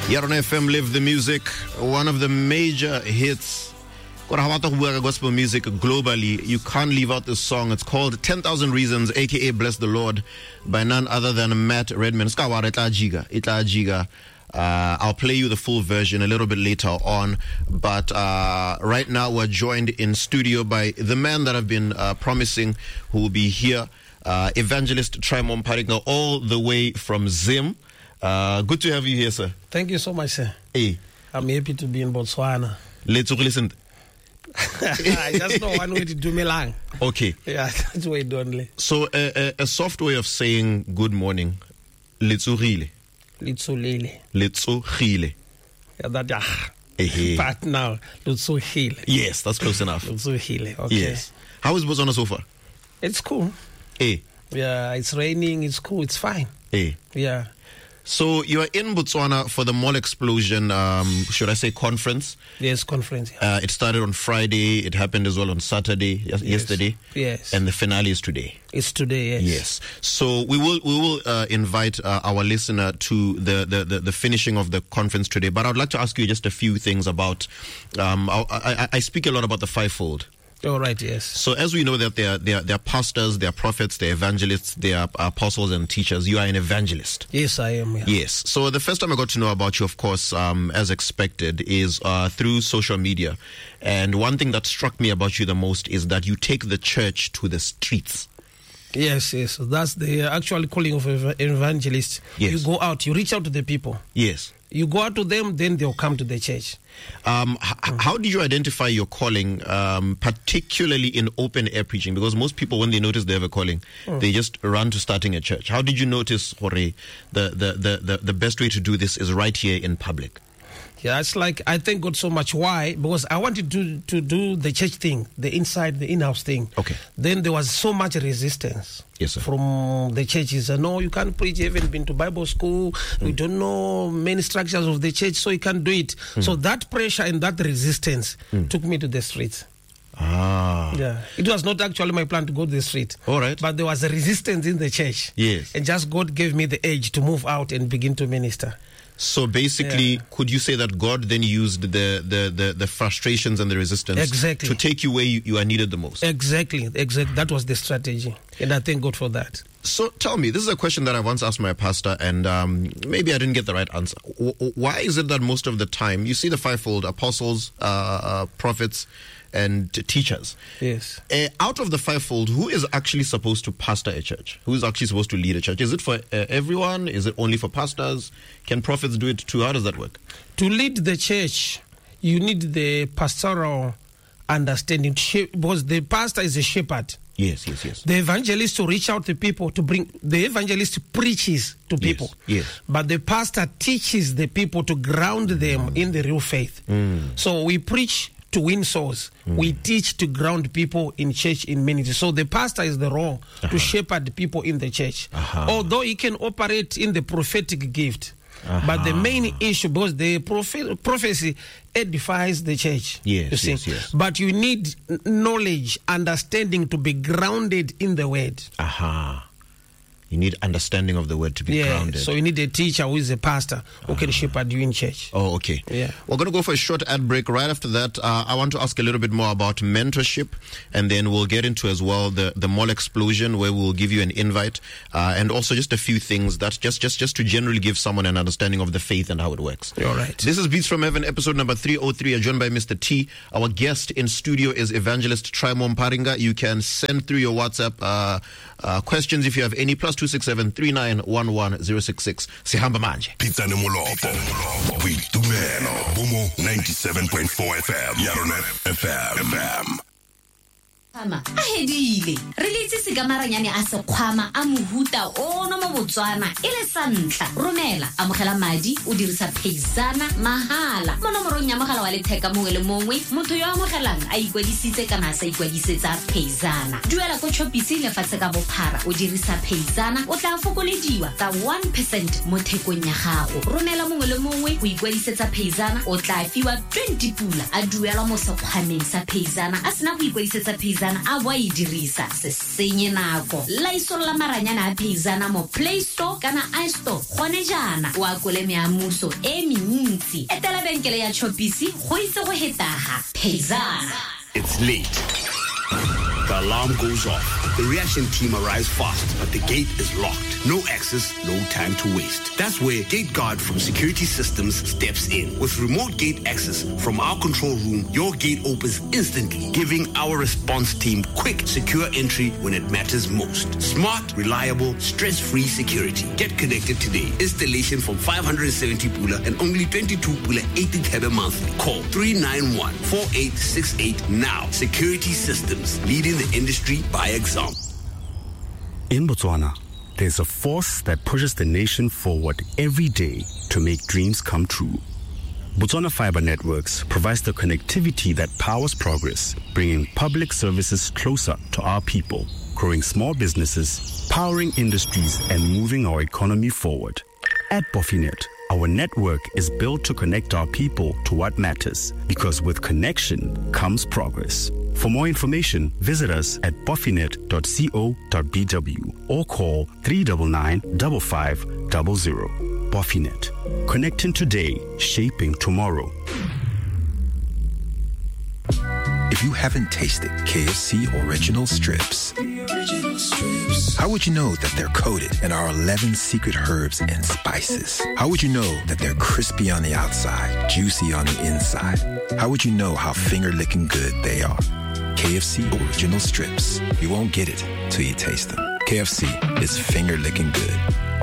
Yaron FM, Live the Music, one of the major hits. Gospel music globally. You can't leave out this song. It's called 10,000 Reasons, aka Bless the Lord, by none other than Matt Redman. I'll play you the full version a little bit later on, but right now we're joined in studio by the man that I've been promising who will be here, Evangelist Try Momparinga, all the way from Zim. Good to have you here, sir. Thank you so much, sir. Hey. I'm happy to be in Botswana. Let's listen. I just know one way to do me long. Okay. Yeah, that's way only. So a soft way of saying good morning. Letsurile. Litsulile. Letsurile. Yeah, that Hey. but now Lutsuhile. Yes, that's close enough. Lutsuhile. Okay. Yes. How is Botswana so far? It's cool. Hey. Yeah, it's raining, it's cool, it's fine. Hey. Yeah. So you are in Botswana for the Mall Explosion, should I say conference? Yes, conference. Yeah. It started on Friday. It happened as well on Saturday, yesterday. Yes. And the finale is today. It's today, yes. Yes. So we will invite our listener to the finishing of the conference today. But I would like to ask you just a few things about, I speak a lot about the fivefold. All right, yes. So as we know that they are pastors, they are prophets, they are evangelists, they are apostles and teachers. You are an evangelist. Yes, I am. Yeah. Yes. So the first time I got to know about you, of course, as expected, is through social media. And one thing that struck me about you the most is that you take the church to the streets. Yes. That's the actual calling of an evangelist. Yes. You go out, you reach out to the people. Yes. You go out to them, then they'll come to the church. How did you identify your calling, particularly in open air preaching? Because most people, when they notice they have a calling, they just run to starting a church. How did you notice, Jorge, the best way to do this is right here in public? Yeah, it's like, I thank God so much. Why? Because I wanted to do the church thing, the in-house thing. Okay. Then there was so much resistance. Yes, sir. From the churches. No, you can't preach. You haven't been to Bible school. You don't know many structures of the church, so you can't do it. So that pressure and that resistance took me to the streets. Yeah. It was not actually my plan to go to the street. All right. But there was a resistance in the church. Yes. And just God gave me the edge to move out and begin to minister. So basically, could you say that God then used the frustrations and the resistance to take you where you are needed the most? Exactly. That was the strategy. And I thank God for that. So tell me, this is a question that I once asked my pastor, and maybe I didn't get the right answer. Why is it that most of the time, you see the fivefold, apostles, prophets, and teachers. Yes. Out of the fivefold, who is actually supposed to pastor a church? Who is actually supposed to lead a church? Is it for everyone? Is it only for pastors? Can prophets do it too? How does that work? To lead the church, you need the pastoral understanding, because the pastor is a shepherd. Yes. The evangelist to reach out to people, the evangelist preaches to people. Yes. But the pastor teaches the people to ground them in the real faith. So we preach to win souls. We teach to ground people in church, in ministry. So the pastor is the role to shepherd people in the church. Although he can operate in the prophetic gift. But the main issue, because the prophecy edifies the church. Yes. But you need knowledge, understanding to be grounded in the word. You need understanding of the word to be grounded. So you need a teacher who is a pastor who can shepherd you in church. Oh, okay. Yeah. We're going to go for a short ad break. Right after that, I want to ask a little bit more about mentorship, and then we'll get into as well the Mall Explosion, where we'll give you an invite, and also just a few things that just to generally give someone an understanding of the faith and how it works. All right. This is Beats from Heaven, episode number 303. I'm joined by Mr. T. Our guest in studio is Evangelist Try Momparinga. You can send through your WhatsApp questions if you have any, +267 3911 066. Sihamba manje. Pizza Nemolopo. Boitumelo. Bumo 97.4 FM. Yaron FM. Mama, ahedile. Relitse sikamaranyane a sekgwama a mohuta o no mo Botswana ile santla. Romela amogela madi o dirisa Payzana mahala. Mo nomorong ya mogala wa letheka mongwe le mongwe, motho yo amogelang a ikwadisitse kana sa ikwadisetsa Payzana. Duela go chopisi le fatse ka bophara o dirisa Payzana o tla fokolediwa ka 1% mo thekong ya gago. Romela mongwe le mongwe go ikwadisetsa Payzana o tla fiwa 20 pula a duela mo sekgwameng sa Payzana a sena go ikwadisetsa Payzana Pheisana a wa e dirisa se senye nako la isolla maranyana a Pheisana mo Play Store kana iStore gone jana wa kole meamuso e mentsi etela benkele ya Chopisi go itse go hetaga Pheisana. It's late. The alarm goes off. The reaction team arrives fast, but the gate is locked. No access, no time to waste. That's where Gate Guard from Security Systems steps in. With remote gate access from our control room, your gate opens instantly, giving our response team quick, secure entry when it matters most. Smart, reliable, stress-free security. Get connected today. Installation from 570 pula and only 22 pula 80 tebe monthly. Call 391-4868 now. Security Systems, leading the industry by example. In Botswana, there's a force that pushes the nation forward every day to make dreams come true. Botswana Fiber Networks provides the connectivity that powers progress, bringing public services closer to our people, growing small businesses, powering industries, and moving our economy forward. At Boffinet, our network is built to connect our people to what matters, because with connection comes progress. For more information, visit us at boffinet.co.bw or call 399-5500. Boffinet. Connecting today, shaping tomorrow. If you haven't tasted KFC Original Strips, how would you know that they're coated in our 11 secret herbs and spices? How would you know that they're crispy on the outside, juicy on the inside? How would you know how finger-licking good they are? KFC Original Strips. You won't get it till you taste them. KFC is finger-licking good.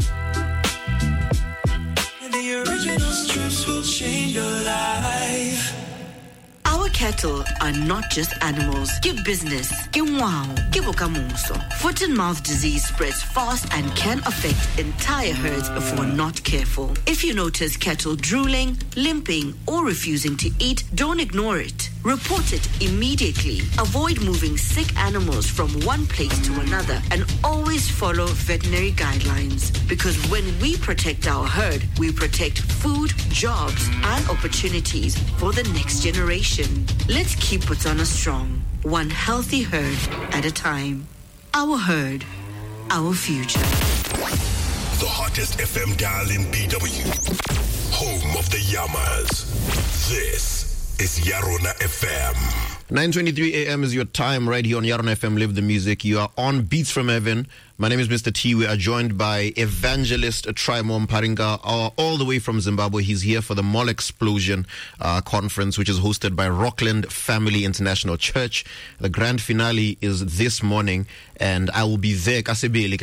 The original strips will change your life. Our cattle are not just animals. Give business. Give wow. Give okamuso. Foot and mouth disease spreads fast and can affect entire herds if we're not careful. If you notice cattle drooling, limping, or refusing to eat, don't ignore it. Report it immediately. Avoid moving sick animals from one place to another and always follow veterinary guidelines. Because when we protect our herd, we protect food, jobs, and opportunities for the next generation. Let's keep Botswana strong, one healthy herd at a time. Our herd, our future. The hottest FM dial in BW. Home of the Yamas. This is Yarona FM. 9:23 a.m. is your time right here on Yarona FM. Live the music. You are on Beats from Heaven. My name is Mr. T. We are joined by evangelist Trymo Mparinga, all the way from Zimbabwe. He's here for the Mall Explosion conference, which is hosted by Rockland Family International Church. The grand finale is this morning, and I will be there. Kinale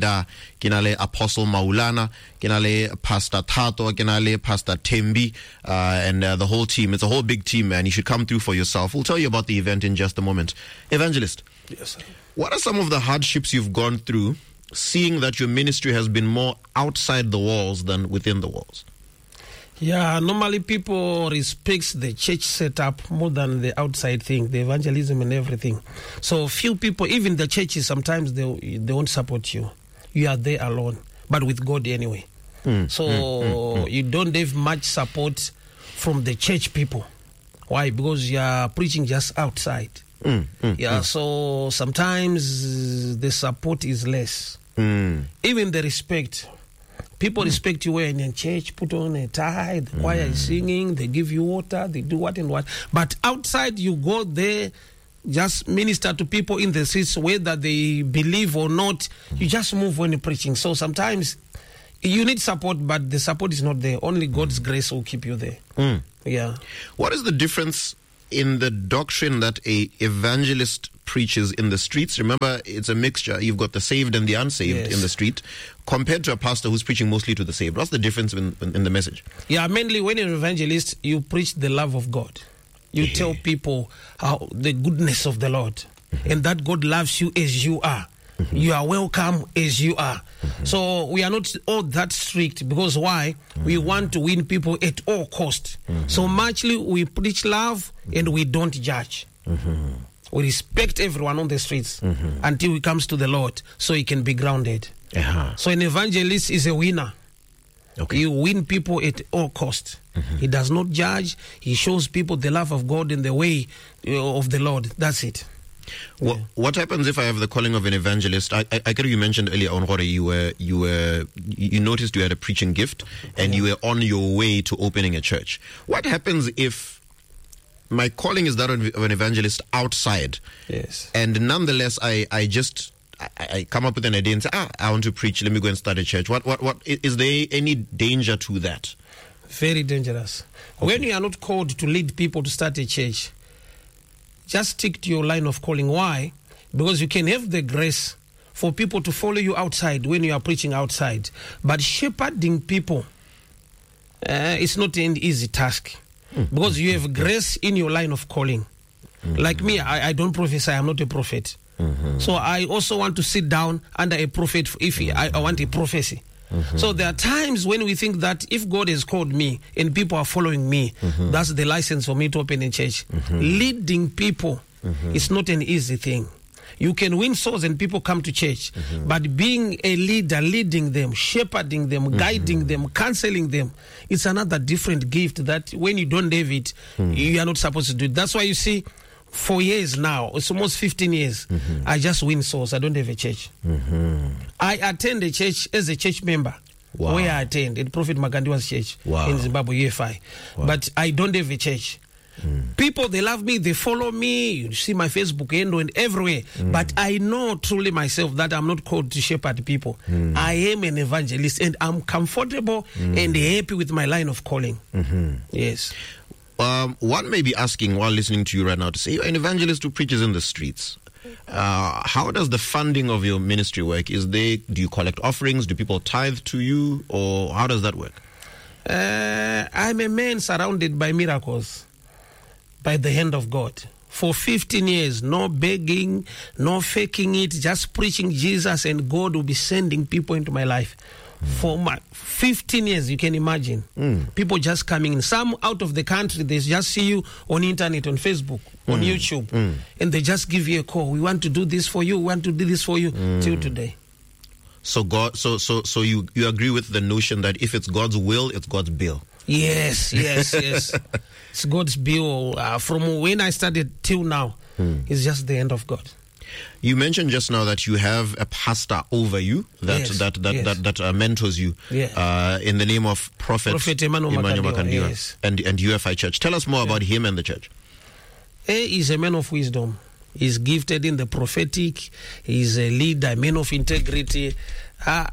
Apostle Maulana, kinale Pastor Tato, kinale Pastor Tembi, and the whole team. It's a whole big team, man. You should come through for yourself. We'll tell you about the event in just a moment. Evangelist. Yes, sir. What are some of the hardships you've gone through, seeing that your ministry has been more outside the walls than within the walls? Yeah, normally people respect the church setup more than the outside thing, the evangelism and everything. So few people, even the churches, sometimes they won't support you. You are there alone, but with God anyway. You don't have much support from the church people. Why? Because you are preaching just outside. So sometimes the support is less. Even the respect. People respect you when you're in church, put on a tie, the choir is singing, they give you water, they do what and what. But outside, you go there, just minister to people in the streets, whether they believe or not, you just move when you're preaching. So sometimes you need support, but the support is not there. Only God's grace will keep you there. Yeah. What is the difference in the doctrine that a evangelist preaches in the streets? Remember, it's a mixture. You've got the saved and the unsaved in the street, compared to a pastor who's preaching mostly to the saved. What's the difference in the message? Yeah, mainly when you're an evangelist, you preach the love of God. You tell people how the goodness of the Lord, and that God loves you as you are. You are welcome as you are. So we are not all that strict, because why? We want to win people at all cost. So muchly we preach love and we don't judge. We respect everyone on the streets until he comes to the Lord, so he can be grounded. So an evangelist is a winner. He win people at all cost. He does not judge. He shows people the love of God and the way of the Lord. That's it. What happens if I have the calling of an evangelist? I get you mentioned earlier on, Gore, you noticed you had a preaching gift and you were on your way to opening a church. What happens if my calling is that of an evangelist outside? Yes. And nonetheless, I come up with an idea and say, I want to preach. Let me go and start a church. What is there any danger to that? Very dangerous. Okay. When you are not called to lead people to start a church, just stick to your line of calling. Why? Because you can have the grace for people to follow you outside when you are preaching outside. But shepherding people, it's not an easy task. Because you have grace in your line of calling. Like me, I don't prophesy. I'm not a prophet. So I also want to sit down under a prophet if I want a prophecy. So there are times when we think that if God has called me and people are following me, that's the license for me to open a church. Leading people is not an easy thing. You can win souls and people come to church, but being a leader, leading them, shepherding them, guiding them, counseling them, it's another different gift that when you don't have it, you are not supposed to do it. That's why you see, for years now, it's almost 15 years, I just win souls. I don't have a church. I attend a church as a church member. Wow. Where I attend at Prophet Magandiwa's church in Zimbabwe, UFI. But I don't have a church. People, they love me, they follow me. You see my Facebook handle and everywhere. But I know truly myself that I'm not called to shepherd people. I am an evangelist and I'm comfortable and happy with my line of calling. Yes. One may be asking while listening to you right now to say, you're an evangelist who preaches in the streets. How does the funding of your ministry work? Do you collect offerings? Do people tithe to you? Or how does that work? I'm a man surrounded by miracles, by the hand of God. For 15 years, no begging, no faking it, just preaching Jesus, and God will be sending people into my life. For my 15 years, you can imagine. People just coming in. Some out of the country, they just see you on internet, on Facebook, on YouTube, and they just give you a call. We want to do this for you. We want to do this for you. Till today. So God, so you agree with the notion that if it's God's will, it's God's bill. Yes. It's God's bill. From when I started till now, it's just the hand of God. You mentioned just now that you have a pastor over you that mentors you in the name of Prophet Emmanuel Makandiwa and UFI Church. Tell us more about him and the church. He's a man of wisdom. He's gifted in the prophetic. He's a leader, a man of integrity. I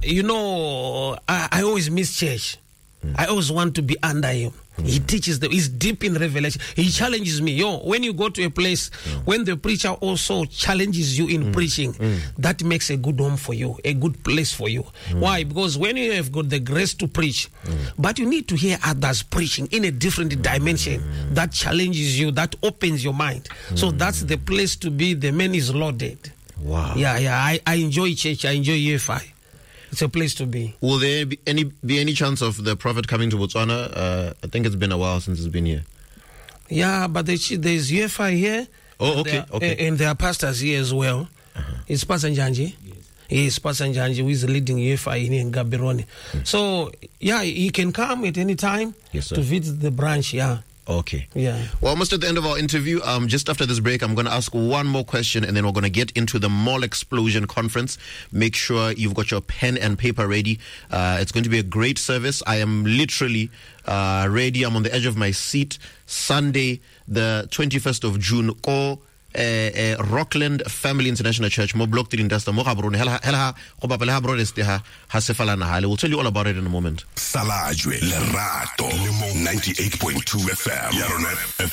always miss church. I always want to be under him. He teaches them. He's deep in revelation. He challenges me. When you go to a place, when the preacher also challenges you in preaching, that makes a good home for you, a good place for you. Why? Because when you have got the grace to preach, but you need to hear others preaching in a different dimension that challenges you, that opens your mind. So that's the place to be. The man is loaded. Wow. I enjoy church. I enjoy UFI. It's a place to be. Will there be any chance of the Prophet coming to Botswana? I think it's been a while since he's been here. Yeah, but there's UFI here. Oh, okay. And there are pastors here as well. It's Pastor Njanji. Yes, Pastor Njanji, who is leading UFI in Gaborone. So, he can come at any time to visit the branch, Okay. Yeah. Well, almost at the end of our interview, just after this break, I'm going to ask one more question and then we're going to get into the Mall Explosion Conference. Make sure you've got your pen and paper ready. It's going to be a great service. I am literally ready. I'm on the edge of my seat. Sunday, the 21st of June. Rockland Family International Church, mo block 3 industry mo Gaborone hela go bapela ha brothers te ha sefalana hale. We'll tell you all about it in a moment. Salajwe Lerato 98.2 FM Yarona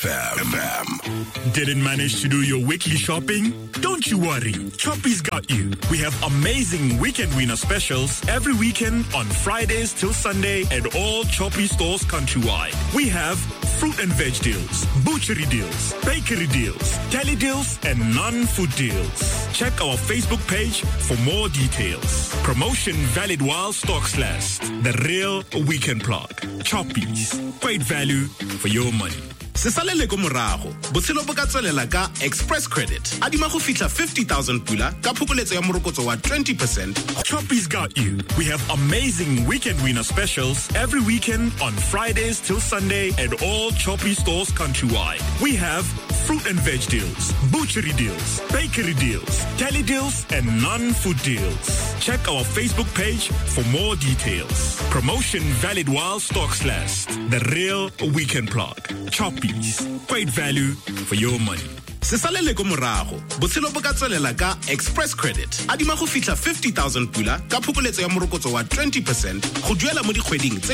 FM. Didn't manage to do your weekly shopping? Don't you worry, Choppy's got you. We have amazing weekend winner specials every weekend on Fridays till Sunday at all Choppy stores countrywide. We have fruit and veg deals, butchery deals, bakery deals, deli deals, and non-food deals. Check our Facebook page for more details. Promotion valid while stocks last. The real weekend plug. Choppies. Great value for your money. Se salele ko morago, botshelo bo ka tswelela ka Express Credit. Adima go fitla 50,000 pula ka phokoletso ya morokotso wa 20%. Choppy's got you. We have amazing weekend winner specials every weekend on Fridays till Sunday at all Choppy stores countrywide. We have fruit and veg deals, butchery deals, bakery deals, deli deals, and non-food deals. Check our Facebook page for more details. Promotion valid while stocks last. The real weekend plug. Choppy's. Great value for your money. Se salele ko morago, botshelo bo ka tswelela ka Express Credit. Adima go fitla 50,000 pula ka phokoletso ya morokotso wa 20% go duela mo dikgweding